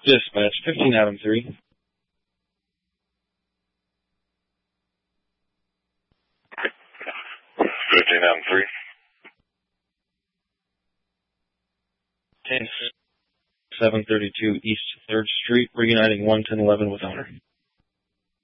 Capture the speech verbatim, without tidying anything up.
Dispatch, fifteen Adam three. fifteen Adam three. ten seven thirty-two East third Street, reuniting one ten eleven with owner.